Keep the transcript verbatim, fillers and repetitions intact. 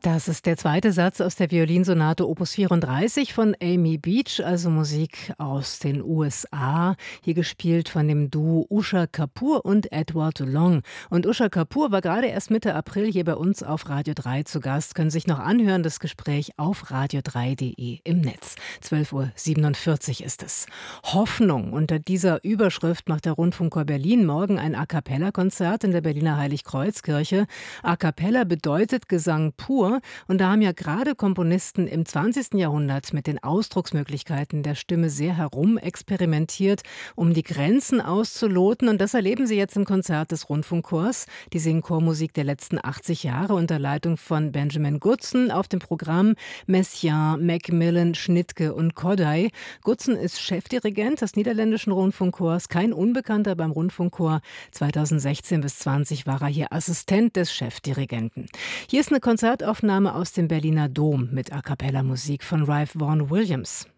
Das ist der zweite Satz aus der Violinsonate Opus vierunddreißig von Amy Beach, also Musik aus den U S A, hier gespielt von dem Duo Usha Kapoor und Edward Long. Und Usha Kapoor war gerade erst Mitte April hier bei uns auf Radio drei zu Gast. Können sich noch anhören, das Gespräch auf radio drei punkt de im Netz. zwölf Uhr siebenundvierzig ist es. Hoffnung. Unter dieser Überschrift macht der Rundfunkchor Berlin morgen ein A-Cappella-Konzert in der Berliner Heiligkreuzkirche. A-Cappella bedeutet Gesang pur. Und da haben ja gerade Komponisten im zwanzigsten Jahrhundert mit den Ausdrucksmöglichkeiten der Stimme sehr herumexperimentiert, um die Grenzen auszuloten. Und das erleben Sie jetzt im Konzert des Rundfunkchors. Die singen Chormusik der letzten achtzig Jahre unter Leitung von Benjamin Goodson. Auf dem Programm Messiaen, Macmillan, Schnitke und Kodály. Goodson ist Chefdirigent des niederländischen Rundfunkchors, kein Unbekannter beim Rundfunkchor. zweitausendsechzehn bis zwanzig war er hier Assistent des Chefdirigenten. Hier ist eine Konzertaufnahme aus dem Berliner Dom mit A-Cappella-Musik von Ralph Vaughan Williams.